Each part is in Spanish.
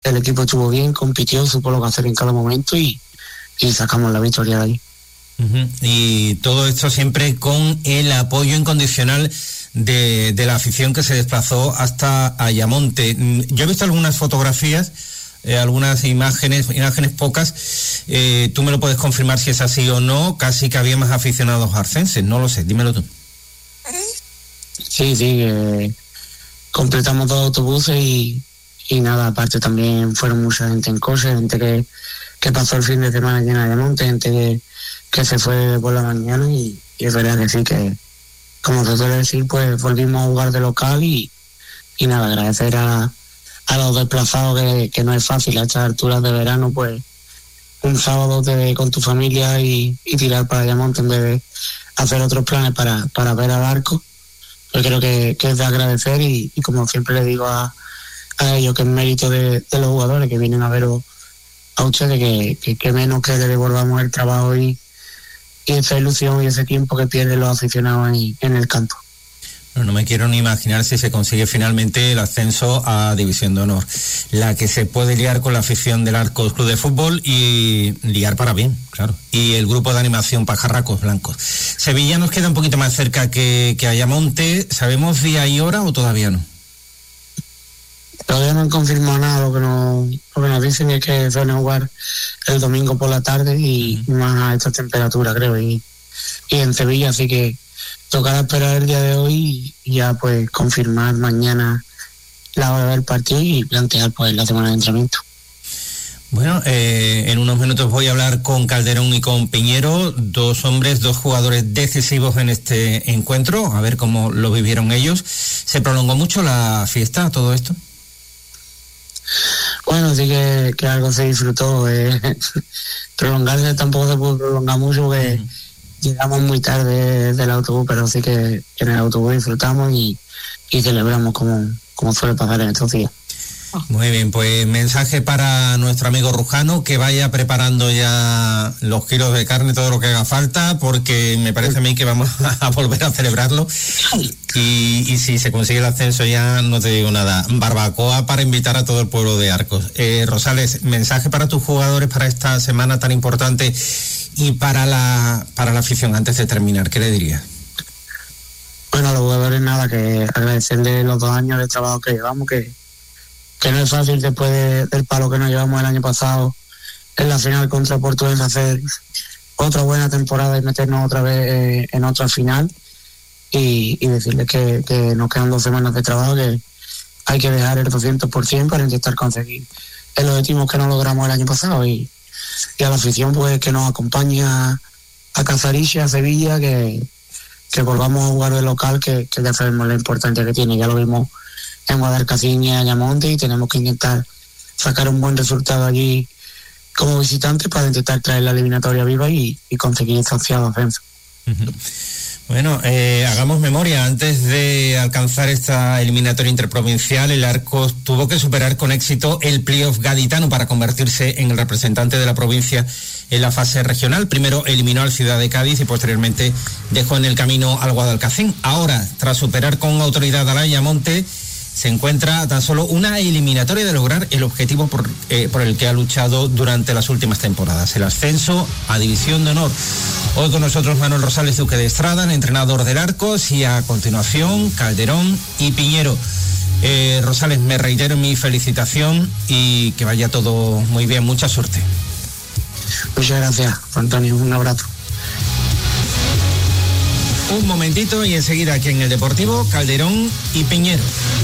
el equipo estuvo bien, compitió, supo lo que hacer en cada momento y sacamos la victoria de ahí. Y todo esto siempre con el apoyo incondicional de la afición que se desplazó hasta Ayamonte. Yo he visto algunas fotografías, algunas imágenes pocas. Tú me lo puedes confirmar si es así o no. Casi que había más aficionados arcenses, no lo sé, dímelo tú. Sí, completamos 2 autobuses y nada, aparte también fueron mucha gente en coche, gente que pasó el fin de semana llena de monte, gente que se fue por la mañana y es verdad que sí, que como se suele decir, pues volvimos a jugar de local y nada, agradecer a los desplazados que no es fácil a estas alturas de verano, pues un sábado con tu familia y tirar para Ayamonte en vez de hacer otros planes para ver al Arcos. Yo creo que es de agradecer y como siempre le digo a ellos que es mérito de los jugadores que vienen a veros a ustedes, que menos que le devolvamos el trabajo y esa ilusión y ese tiempo que pierden los aficionados en el campo. No me quiero ni imaginar si se consigue finalmente el ascenso a División de Honor, la que se puede liar con la afición del Arcos Club de Fútbol y liar para bien, claro, y el grupo de animación Pajarracos Blancos. Sevilla nos queda un poquito más cerca que Ayamonte. ¿Sabemos día y hora o todavía no? Todavía no han confirmado nada. Lo que nos dicen es que suelen jugar el domingo por la tarde y más a esta temperatura, creo, y en Sevilla, así que tocará esperar el día de hoy y ya pues confirmar mañana la hora del partido y plantear pues la semana de entrenamiento. Bueno, en unos minutos voy a hablar con Calderón y con Piñero, 2 hombres, 2 jugadores decisivos en este encuentro, a ver cómo lo vivieron ellos. ¿Se prolongó mucho la fiesta, todo esto? Bueno, sí que algo se disfrutó. Prolongarse tampoco se puede prolongar mucho porque llegamos muy tarde del autobús, pero sí que en el autobús disfrutamos y celebramos como suele pasar en estos días. Muy bien, pues mensaje para nuestro amigo Rujano, que vaya preparando ya los kilos de carne, todo lo que haga falta, porque me parece a mí que vamos a volver a celebrarlo. Y si se consigue el ascenso ya no te digo nada, barbacoa para invitar a todo el pueblo de Arcos. Rosales, mensaje para tus jugadores para esta semana tan importante y para la afición antes de terminar, ¿qué le dirías? Bueno, a los jugadores nada, que agradecerles los 2 años de trabajo que llevamos, que no es fácil después del palo que nos llevamos el año pasado en la final contra Portuguesa hacer otra buena temporada y meternos otra vez en otra final y decirles que nos quedan 2 semanas de trabajo, que hay que dejar el 200% para intentar conseguir el objetivo que no logramos el año pasado y a la afición pues que nos acompañe a Casariche, a Sevilla, que volvamos a jugar de local, que ya sabemos la importancia que tiene, ya lo vimos en Guadalcacín y Ayamonte y tenemos que intentar sacar un buen resultado allí como visitantes para intentar traer la eliminatoria viva y conseguir ese ansiado ascenso. Bueno, hagamos memoria. Antes de alcanzar esta eliminatoria interprovincial, el Arcos tuvo que superar con éxito el playoff gaditano para convertirse en el representante de la provincia en la fase regional. Primero eliminó al Ciudad de Cádiz y posteriormente dejó en el camino al Guadalcacín. Ahora, tras superar con autoridad al Ayamonte, se encuentra a tan solo una eliminatoria de lograr el objetivo por el que ha luchado durante las últimas temporadas, el ascenso a División de Honor. Hoy con nosotros Manuel Rosales Duque de Estrada, el entrenador del Arcos, y a continuación Calderón y Piñero. Rosales, me reitero mi felicitación y que vaya todo muy bien, mucha suerte. Muchas gracias, Antonio, un abrazo. Un momentito y enseguida aquí en el Deportivo, Calderón y Piñero.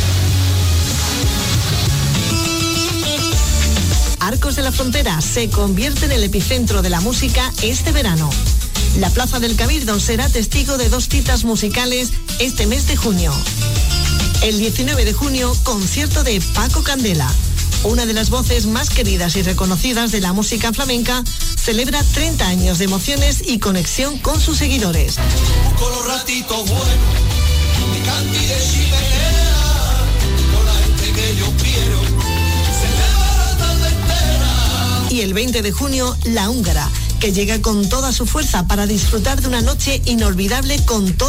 Arcos de la Frontera se convierte en el epicentro de la música este verano. La Plaza del Cabildo será testigo de 2 citas musicales este mes de junio. El 19 de junio, concierto de Paco Candela. Una de las voces más queridas y reconocidas de la música flamenca, celebra 30 años de emociones y conexión con sus seguidores. Con los ratitos buenos, mi cantidad con la gente que yo quiero, se me va la tarde entera. Y el 20 de junio, La Húngara, que llega con toda su fuerza para disfrutar de una noche inolvidable con todo